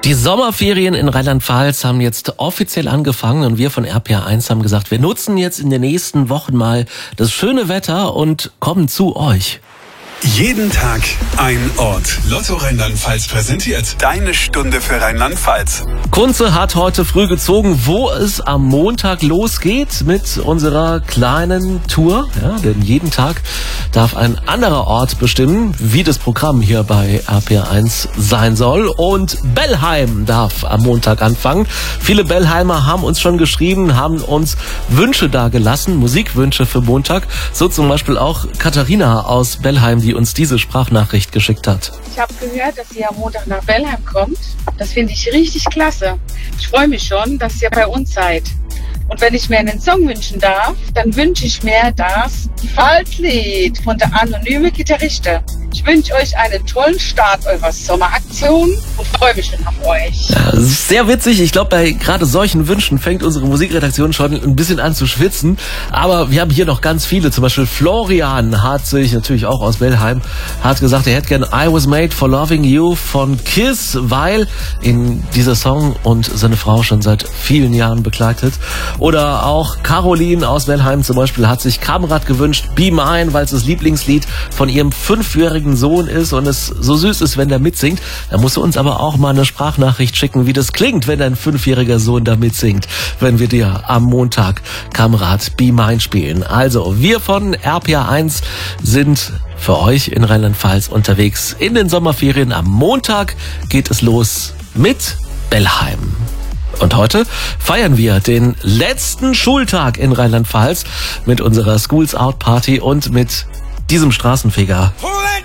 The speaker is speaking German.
Die Sommerferien in Rheinland-Pfalz haben jetzt offiziell angefangen und wir von RPA1 haben gesagt, wir nutzen jetzt in den nächsten Wochen mal das schöne Wetter und kommen zu euch. Jeden Tag ein Ort. Lotto Rheinland-Pfalz präsentiert deine Stunde für Rheinland-Pfalz. Kunze hat heute früh gezogen, wo es am Montag losgeht mit unserer kleinen Tour. Ja, denn jeden Tag darf ein anderer Ort bestimmen, wie das Programm hier bei RPA1 sein soll. Und Bellheim darf am Montag anfangen. Viele Bellheimer haben uns schon geschrieben, haben uns Wünsche dagelassen, Musikwünsche für Montag. So zum Beispiel auch Katharina aus Bellheim, die uns diese Sprachnachricht geschickt hat. Ich habe gehört, dass ihr am Montag nach Bellheim kommt. Das finde ich richtig klasse. Ich freue mich schon, dass ihr bei uns seid. Und wenn ich mir einen Song wünschen darf, dann wünsche ich mir das Pfalzlied von der anonyme Gitarriste. Ich wünsche euch einen tollen Start eurer Sommeraktion und freue mich schon auf euch. Ja, das ist sehr witzig. Ich glaube, bei gerade solchen Wünschen fängt unsere Musikredaktion schon ein bisschen an zu schwitzen. Aber wir haben hier noch ganz viele. Zum Beispiel Florian hat sich, natürlich auch aus Bellheim, hat gesagt, er hätte gern I Was Made for Loving You von Kiss, weil in dieser Song und seine Frau schon seit vielen Jahren begleitet. Oder auch Caroline aus Bellheim zum Beispiel hat sich Kamrat gewünscht, Be Mine, weil es das Lieblingslied von ihrem 5-jährigen Sohn ist und es so süß ist, wenn der mitsingt. Da musst du uns aber auch mal eine Sprachnachricht schicken, wie das klingt, wenn dein 5-jähriger Sohn da mitsingt, wenn wir dir am Montag Kamrat Be Mine spielen. Also, wir von RPA1 sind für euch in Rheinland-Pfalz unterwegs in den Sommerferien. Am Montag geht es los mit Bellheim. Und heute feiern wir den letzten Schultag in Rheinland-Pfalz mit unserer Schools Out Party und mit diesem Straßenfeger.